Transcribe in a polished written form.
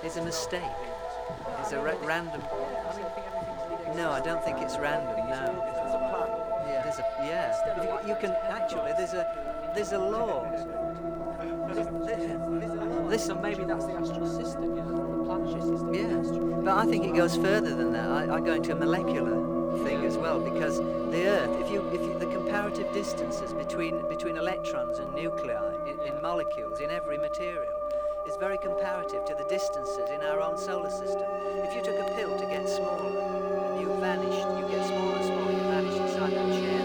is a mistake. It's a random. No, I don't think it's random. No. Yeah. You can actually. There's a law. So maybe that's the astral system, the planetary system. Yeah, but I think it goes further than that. I go into a molecular thing as well, because the Earth, if you the comparative distances between electrons and nuclei in molecules in every material is very comparative to the distances in our own solar system. If you took a pill to get smaller and you vanished, you get smaller and smaller, you vanish inside that chair.